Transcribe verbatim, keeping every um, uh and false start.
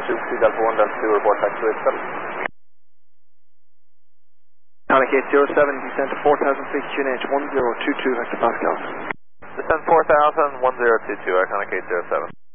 Super two Delta one, Delta two, report back to eight seven. Panic eight zero seven, descent to four thousand feet, Q N H one zero two two hectopascals. Descent four thousand, one zero two two, Iconic eight zero seven.